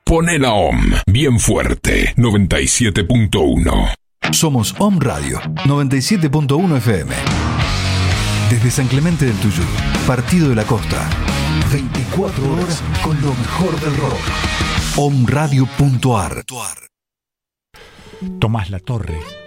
Pone la OM bien fuerte, 97.1. Somos OM Radio, 97.1 FM. Desde San Clemente del Tuyú, Partido de la Costa. 24 horas con lo mejor del rock. omradio.ar. Tomás Latorre